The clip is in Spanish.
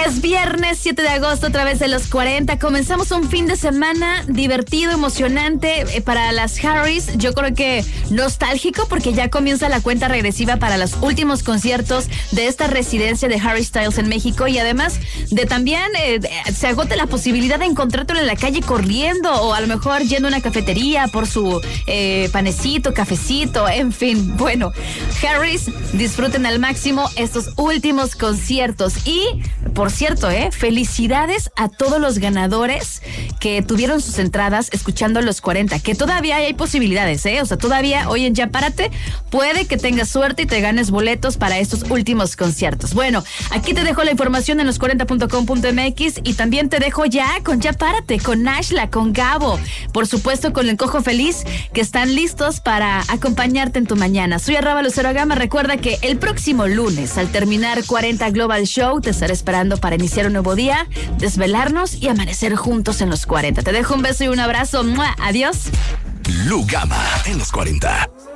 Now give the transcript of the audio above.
Es viernes 7 de agosto, a través de los 40. Comenzamos un fin de semana divertido, emocionante para las Harrys. Yo creo que nostálgico, porque ya comienza la cuenta regresiva para los últimos conciertos de esta residencia de Harry Styles en México. Y además de también se agote la posibilidad de encontrártelo en la calle corriendo, o a lo mejor yendo a una cafetería por su panecito, cafecito, en fin. Bueno, Harrys, disfruten al máximo estos últimos conciertos. Y por cierto, felicidades a todos los ganadores que tuvieron sus entradas escuchando los 40, que todavía hay posibilidades, o sea, todavía hoy en Ya Párate puede que tengas suerte y te ganes boletos para estos últimos conciertos. Bueno, aquí te dejo la información en los40.com.mx y también te dejo ya con Ya Párate, con Ashla, con Gabo, por supuesto con el Cojo Feliz, que están listos para acompañarte en tu mañana. Soy @Lucero Gama. Recuerda que el próximo lunes, al terminar 40 Global Show, te estaré esperando para iniciar un nuevo día, desvelarnos y amanecer juntos en los 40. Te dejo un beso y un abrazo. ¡Mua! Adiós. Lu Gama en los 40.